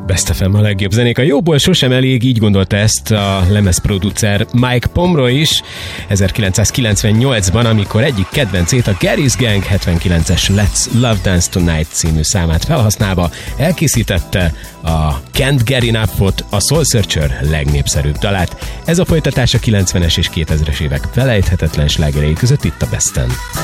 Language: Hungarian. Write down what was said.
Best FM a legjobb zenék. A jóból sosem elég, így gondolta ezt a lemezproducer Mike Pomeroy is 1998-ban, amikor egyik kedvencét, a Gary's Gang 79-es Let's Love Dance Tonight című számát felhasználva elkészítette a Can't Get Enough-ot, a Soul Searcher legnépszerűbb dalát. Ez a folytatás a 90-es és 2000-es évek felejthetetlen slágerei között itt a Besten.